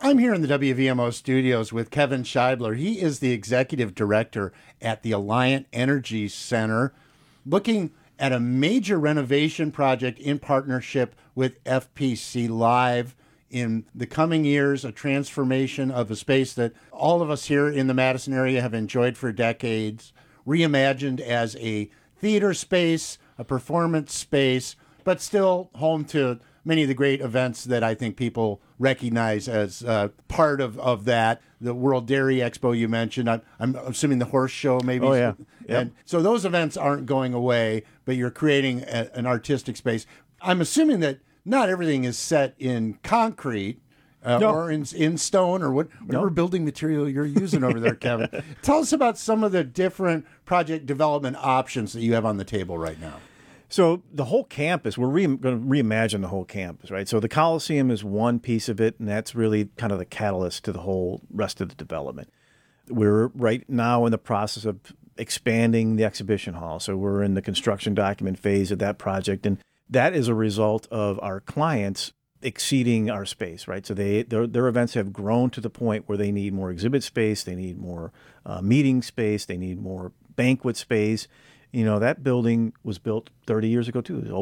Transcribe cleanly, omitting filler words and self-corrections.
I'm here in the WVMO studios with Kevin Scheibler. He is the executive director at the Alliant Energy Center, looking at a major renovation project in partnership with FPC Live in the coming years, a transformation of a space that all of us here in the Madison area have enjoyed for decades, reimagined as a theater space, a performance space, but still home to many of the great events that I think people recognize as part of that. The World Dairy Expo you mentioned, I'm assuming the horse show maybe. Oh, yeah. Yep. And so those events aren't going away, but you're creating an artistic space. I'm assuming that not everything is set in concrete No. or in stone or whatever building material you're using over there, Kevin. Tell us about some of the different project development options that you have on the table right now. So the whole campus, we're going to reimagine the whole campus, right? So the Coliseum is one piece of it, and that's really kind of the catalyst to the whole rest of the development. We're right now in the process of expanding the exhibition hall. So we're in the construction document phase of that project, and that is a result of our clients exceeding our space, right? So their events have grown to the point where they need more exhibit space, they need more meeting space, they need more banquet space. You know, that building was built 30 years ago, too.